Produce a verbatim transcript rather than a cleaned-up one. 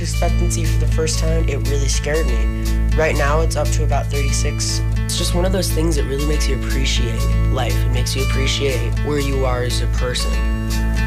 expectancy for the first time, it really scared me. Right now, it's up to about thirty-six. It's just one of those things that really makes you appreciate life. It makes you appreciate where you are as a person.